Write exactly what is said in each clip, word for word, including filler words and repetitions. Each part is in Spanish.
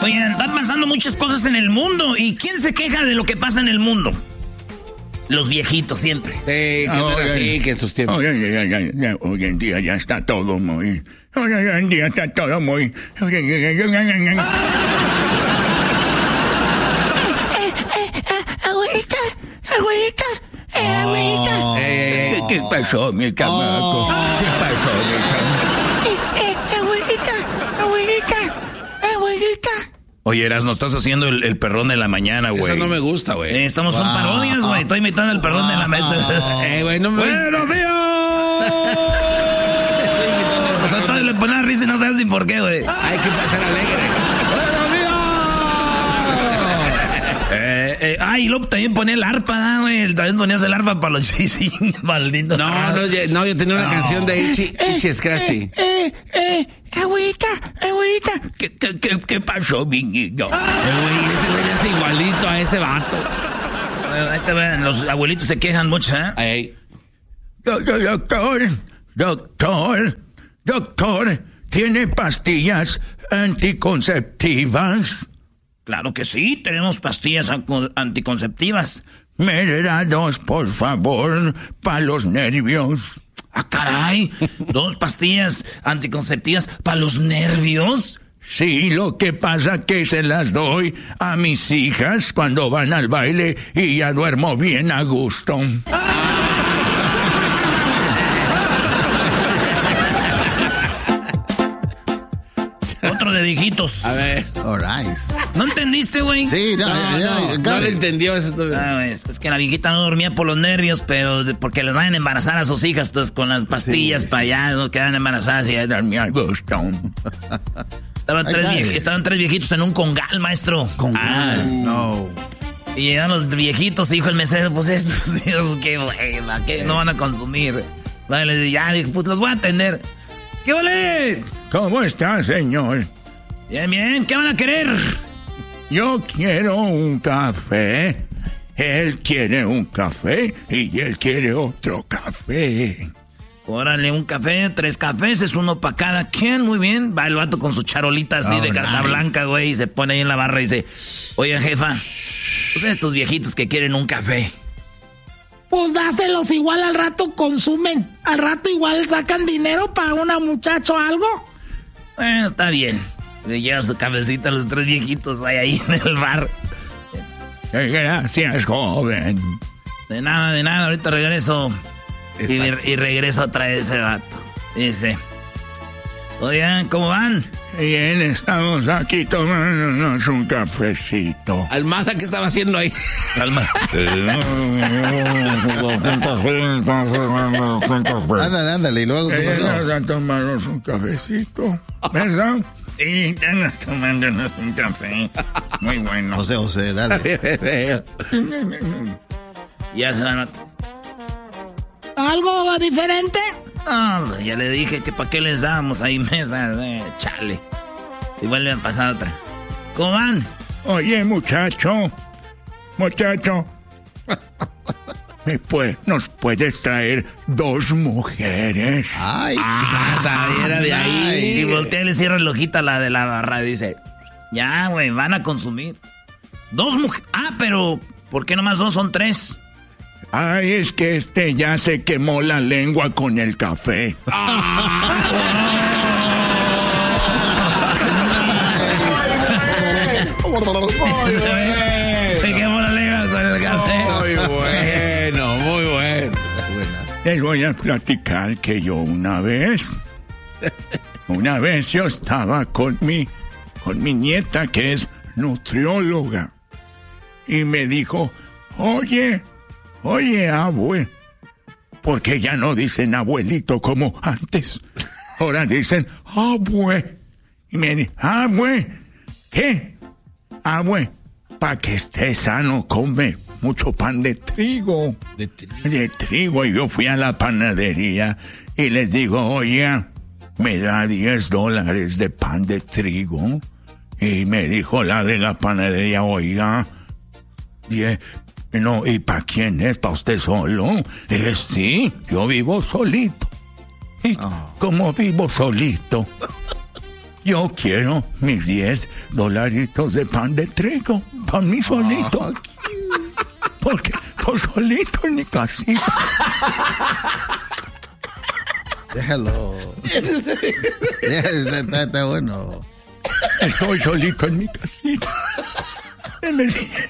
Oigan, están pasando muchas cosas en el mundo. ¿Y quién se queja de lo que pasa en el mundo? Los viejitos siempre. Sí, que no era así, que en sus tiempos. Hoy, hoy, hoy, hoy, hoy en día ya está todo muy... Hoy en día está todo muy... Abuelita, abuelita, eh, abuelita. Oh. Eh, ¿Qué pasó, mi chamaco? Oh. ¿Qué pasó, mi chamaco? Eh, eh, abuelita, abuelita, abuelita. Oye, Eras, no estás haciendo el, el perrón de la mañana, güey. Eso no me gusta, güey. Eh, estamos wow. son parodias, güey. Estoy imitando el perrón wow. de la mañana. Eh, güey, no me... ¡Buenos días! O sea, todavía le ponen risa y no sabes ni por qué, güey. Hay que pasar alegre. ¡Buenos días! eh, eh, ay, y luego también ponía el arpa, ¿no, güey? También ponías el arpa para los chisines, maldito. No, no, no, yo tenía una no. canción de Itchy, Itchy Scratchy. Eh, eh, eh, abuelita, abuelita. ¿Qué, qué, qué, qué pasó, mi niño? Eh, güey, ese güey es igualito a ese vato. Eh, ahí te ven, los abuelitos se quejan mucho, ¿eh? Ay. Doctor, doctor, doctor, ¿tiene pastillas anticonceptivas? Claro que sí, tenemos pastillas anticonceptivas. Me da dos, por favor, para los nervios. Ah, caray, dos pastillas anticonceptivas para los nervios. Sí, lo que pasa que se las doy a mis hijas cuando van al baile y ya duermo bien a gusto. Otro de viejitos. A ver. All right. ¿No entendiste, güey? Sí, no, no, no, no lo entendió eso. Ah, es, es que la viejita no dormía por los nervios, pero de, porque les van a embarazar a sus hijas, entonces con las pastillas sí. para allá, no quedan embarazadas y ya dormía a gusto. Estaban tres, viej, estaban tres viejitos en un congal, maestro. ¿Congal? Ah, no. Y llegaron los viejitos y dijo el mesero, pues estos Dios, qué buena, que no van a consumir. Vale, ya, dijo, pues los voy a atender. ¿Qué vale? ¿Cómo está, señor? Bien, bien, ¿qué van a querer? Yo quiero un café. Él quiere un café y él quiere otro café. Órale, un café, tres cafés, es uno para cada quien, muy bien. Va el vato con su charolita así oh, de carta nice. blanca, güey, y se pone ahí en la barra y dice, oye, jefa, pues estos viejitos que quieren un café. Pues dáselos, igual al rato consumen. Al rato igual sacan dinero para una muchacha o algo. Bueno, está bien. Le lleva su cafecito a los tres viejitos ahí en el bar. Gracias, joven. De nada, de nada, ahorita regreso. Y, y regreso a traer ese vato. Dice, oigan, ¿cómo van? Bien, estamos aquí tomándonos un cafecito. Almada, ¿qué estaba haciendo ahí? Almada. Ándale, ándale, y luego... Vamos a tomarnos un cafecito, ¿verdad? Sí, estamos tomándonos un café. Muy bueno. José, José, dale. Ya se van. ¿Algo diferente? No, ya le dije que para qué les dábamos ahí mesas, eh, chale. Y vuelve a pasar otra. ¿Cómo van? Oye, muchacho, muchacho, ¿me puede, ¿nos puedes traer dos mujeres? Ay, ah, saliera de ahí. Y voltea y le cierra el ojito a la de la barra y dice, ya, güey, van a consumir. Dos mujeres. Ah, pero, ¿por qué nomás dos? Son tres. Ay, es que este ya se quemó la lengua con el café. Se quemó la lengua con el café. Muy bueno, muy bueno. Les voy a platicar que yo una vez, una vez yo estaba con mi, con mi nieta que es nutrióloga y me dijo, oye, Oye, abue, porque ya no dicen abuelito como antes. Ahora dicen abue. Y me dice, abue, ¿qué? Abue, para que esté sano, come mucho pan de trigo. De trigo. De trigo. Y yo fui a la panadería y les digo, oye, me da diez dólares de pan de trigo. Y me dijo la de la panadería, oiga, diez... No, ¿y para quién es? ¿Para usted solo? Le dije, sí, yo vivo solito. ¿Y oh. cómo vivo solito? yo quiero mis diez dolaritos de pan de trigo para mí solito. Oh, porque estoy solito en mi casita. Déjalo. Déjalo, está, está bueno. Estoy solito en mi casita. Deme diez.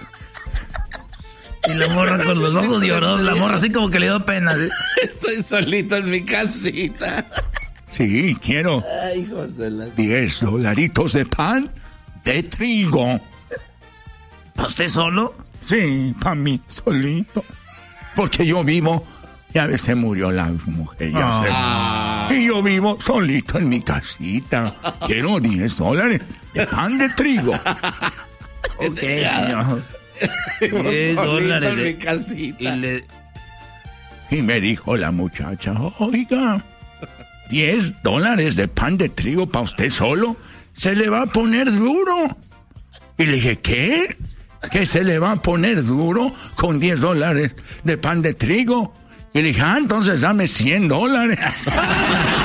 Y la morra con los ojos lloró. La morra así como que le dio pena. ¿Sí? Estoy solito en mi casita. Sí, quiero Ay, hijos de la... diez dolaritos de pan de trigo. ¿Para usted solo? Sí, para mí solito. Porque yo vivo, ya ves, se murió la mujer, ya Ah. se... Y yo vivo solito en mi casita. Quiero diez dólares de pan de trigo. Ok, señor. diez dólares en de... mi casita. Y, le... y me dijo la muchacha, oiga, diez dólares de pan de trigo para usted solo, se le va a poner duro. Y le dije, ¿qué? ¿Que se le va a poner duro con diez dólares de pan de trigo? Y le dije, ah, entonces dame cien dólares.